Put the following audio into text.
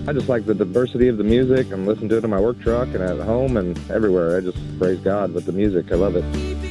I just like the diversity of the music and listen to it in my work truck and at home and everywhere. I just praise God with the music. I love it.